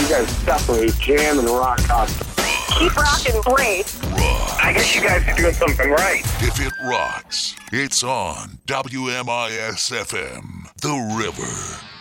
You guys separate jam and rock concert. Keep rocking great. Rock. I guess you guys are doing something right. If it rocks, it's on WMIS FM, The River.